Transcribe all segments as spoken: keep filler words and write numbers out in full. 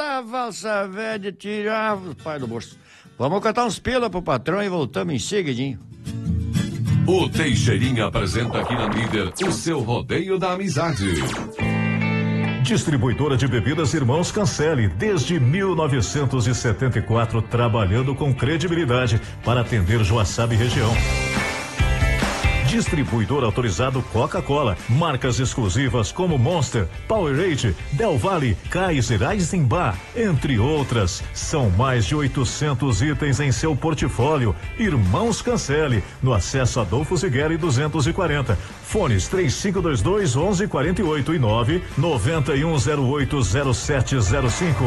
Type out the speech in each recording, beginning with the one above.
Eita, valsa velha, tirar o pai do bolso. Vamos cantar uns pila pro patrão e voltamos em seguidinho. O Teixeirinha apresenta aqui na Líder o seu rodeio da amizade. Distribuidora de bebidas Irmãos Cancelli, desde mil novecentos e setenta e quatro, trabalhando com credibilidade para atender Joaçaba e região. Distribuidor autorizado Coca-Cola, marcas exclusivas como Monster, Powerade, Del Valle, Kaiser, Eisenbach, entre outras. São mais de oitocentos itens em seu portfólio. Irmãos Cancelli, no acesso Adolfo Zigueri duzentos e quarenta. Fones três cinco dois dois, onze quarenta e oito e nove nove um zero oito zero sete zero cinco.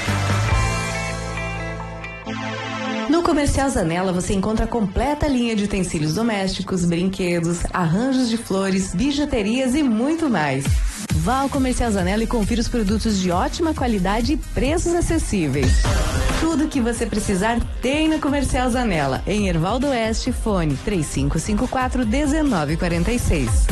No Comercial Zanella você encontra a completa linha de utensílios domésticos, brinquedos, arranjos de flores, bijuterias e muito mais. Vá ao Comercial Zanella e confira os produtos de ótima qualidade e preços acessíveis. Tudo o que você precisar tem no Comercial Zanella. Em Hervaldo Oeste, fone três cinco cinco quatro, um nove quatro seis.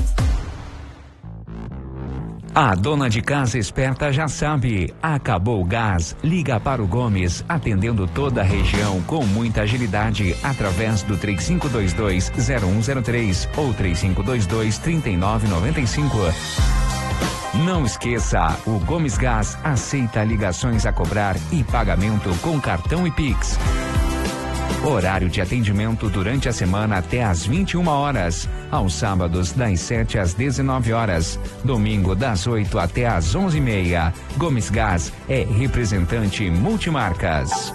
A dona de casa esperta já sabe, acabou o gás, liga para o Gomes, atendendo toda a região com muita agilidade, através do três cinco dois dois, zero um zero três ou três cinco dois dois, três nove nove cinco. Não esqueça, o Gomes Gás aceita ligações a cobrar e pagamento com cartão e Pix. Horário de atendimento durante a semana até às vinte e uma horas. Aos sábados, das sete às dezenove horas. Domingo, das oito até às onze e meia. Gomes Gás é representante multimarcas.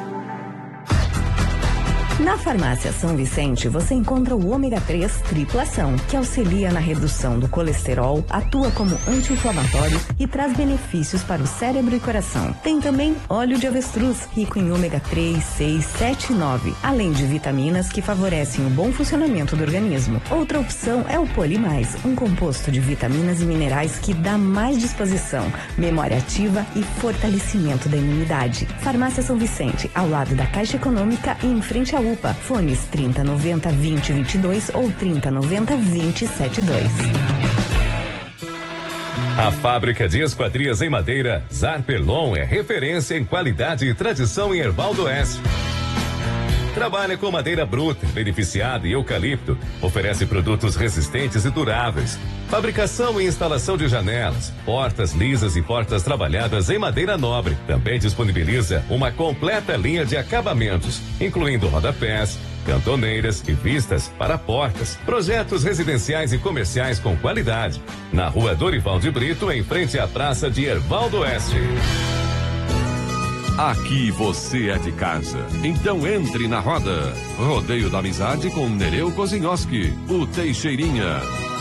Na Farmácia São Vicente, você encontra o ômega três triplação, que auxilia na redução do colesterol, atua como anti-inflamatório e traz benefícios para o cérebro e coração. Tem também óleo de avestruz, rico em ômega três, seis, sete e nove, além de vitaminas que favorecem o bom funcionamento do organismo. Outra opção é o Polimais, um composto de vitaminas e minerais que dá mais disposição, memória ativa e fortalecimento da imunidade. Farmácia São Vicente, ao lado da Caixa Econômica e em frente à U P A. Fones trinta noventa, vinte, vinte e dois ou trinta noventa, vinte, setenta e dois. A fábrica de esquadrias em madeira Zarpelon é referência em qualidade e tradição em Hervaldo Oeste. Trabalha com madeira bruta, beneficiada e eucalipto. Oferece produtos resistentes e duráveis. Fabricação e instalação de janelas, portas lisas e portas trabalhadas em madeira nobre. Também disponibiliza uma completa linha de acabamentos, incluindo rodapés, cantoneiras e vistas para portas. Projetos residenciais e comerciais com qualidade. Na rua Dorival de Brito, em frente à praça de Hervaldo Oeste. Aqui você é de casa, então entre na roda. Rodeio da Amizade com Nereu Kozinhoski, o Teixeirinha.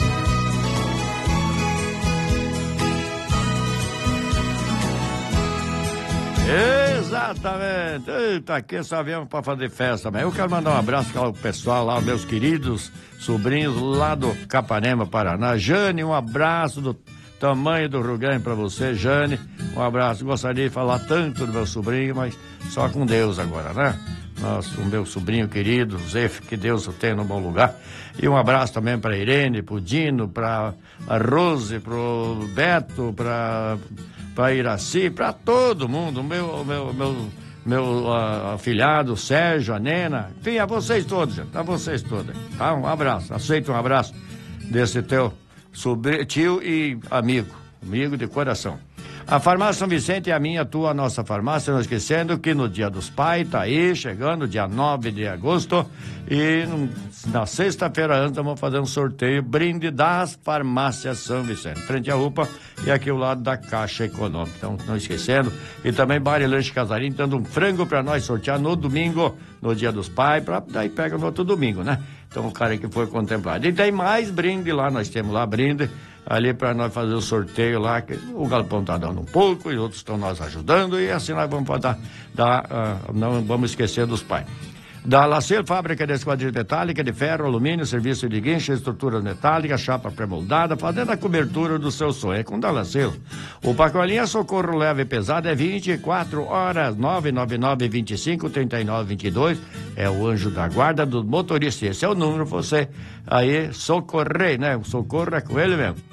Exatamente. Eita, aqui só viemos para fazer festa, mas eu quero mandar um abraço ao pessoal lá, meus queridos sobrinhos lá do Capanema, Paraná. Jane, um abraço do tamanho do Rugani para você, Jane. Um abraço. Gostaria de falar tanto do meu sobrinho, mas só com Deus agora, né? Nosso, o meu sobrinho querido, Zef, que Deus o tenha no bom lugar. E um abraço também para Irene, para o Dino, para a Rose, para o Beto, para para Iraci, para todo mundo, meu meu meu meu uh, afilhado, Sérgio, a Nena, enfim, a vocês todos, a vocês todos, tá? Um abraço, aceita um abraço desse teu sobrinho, tio e amigo, amigo de coração. A Farmácia São Vicente é a minha, a tua, a nossa farmácia, não esquecendo que no Dia dos Pais, tá aí, chegando, dia nove de agosto, e na sexta-feira antes vamos fazer um sorteio, brinde das Farmácias São Vicente, frente à U P A e aqui ao lado da Caixa Econômica, então não esquecendo, e também Bar e Lanche Casarinho, dando um frango para nós sortear no domingo, no Dia dos Pais, pra, daí pega no outro domingo, né? Então o cara que foi contemplado. E tem mais brinde lá, nós temos lá brinde, ali para nós fazer o sorteio lá, que o galpão tá dando um pouco e outros estão nós ajudando, e assim nós vamos dar, dar uh, não vamos esquecer dos pais. Da Lacer, fábrica de esquadrilha metálica, de ferro, alumínio, serviço de guincha, estruturas metálicas, chapa pré-moldada, fazendo a cobertura do seu sonho. É com da Lacer. O Pacolinha Socorro Leve e Pesado é vinte e quatro horas, nove nove nove, vinte e cinco, trinta e nove, vinte e dois. É o anjo da guarda do motorista. Esse é o número, você aí socorrer, né? O socorro é com ele mesmo.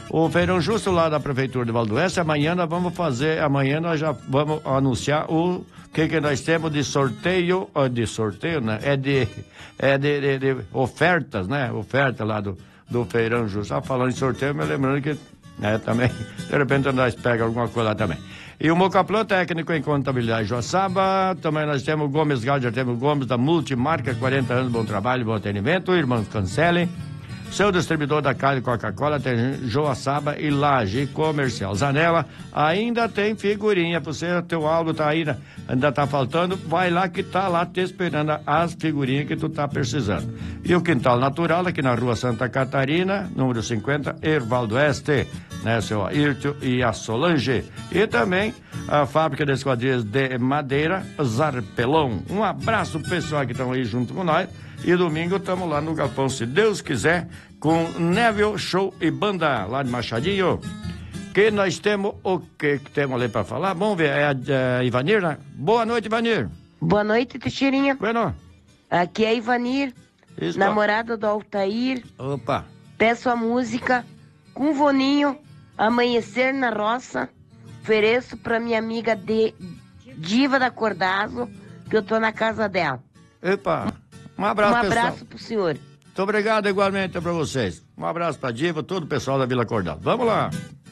O Feirão Justo lá da Prefeitura de Valdoeste, amanhã nós vamos fazer, amanhã nós já vamos anunciar o que que nós temos de sorteio, de sorteio, né? É de, é de, de, de ofertas, né? Oferta lá do, do Feirão Justo. Ah, falando em sorteio, me lembrando que, né, também, de repente nós pegamos alguma coisa lá também. E o Mocaplan, técnico em contabilidade Joaçaba, também nós temos o Gomes Gaudier, temos o Gomes da Multimarca, quarenta anos, bom trabalho, bom atendimento, Irmãos Cancele. Seu distribuidor da carne Coca-Cola tem Joaçaba e Laje Comercial Zanella. Ainda tem figurinha para você, teu álbum tá aí, ainda tá faltando, vai lá que tá lá te esperando as figurinhas que tu tá precisando. E o Quintal Natural aqui na Rua Santa Catarina, número cinquenta, Ervaldo Oeste, né, seu Ayrton e a Solange. E também a fábrica de esquadrias de madeira Zarpelão. Um abraço pessoal que estão aí junto com nós. E domingo estamos lá no Galpão, se Deus quiser, com Neville Show e Banda, lá de Machadinho. Que nós temos, o que, que temos ali para falar? Vamos ver, é a, a Ivanir, né? Boa noite, Ivanir. Boa noite, Teixeirinha. Bueno. Aqui é a Ivanir, Isso. namorada do Altair. Opa. Peço a música com Voninho, Amanhecer na Roça. Ofereço para minha amiga de, Diva da Cordazo, que eu tô na casa dela. Epa. Um abraço, Um abraço pessoal. pro senhor. Muito obrigado igualmente para vocês. Um abraço para a Diva, todo o pessoal da Vila Cordal. Vamos lá.